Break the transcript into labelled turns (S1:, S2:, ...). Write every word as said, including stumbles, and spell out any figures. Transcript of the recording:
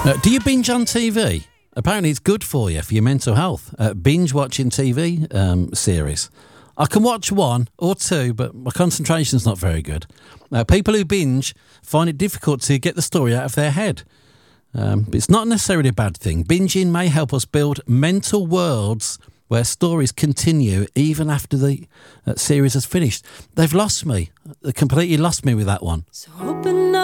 S1: Uh, do you binge on T V? Apparently it's good for you, for your mental health. Uh, binge watching T V um, series. I can watch one or two, but my concentration's not very good. Uh, people who binge find it difficult to get the story out of their head. Um, it's not necessarily a bad thing. Binging may help us build mental worlds where stories continue even after the uh, series has finished. They've lost me. They completely lost me with that one.
S2: So open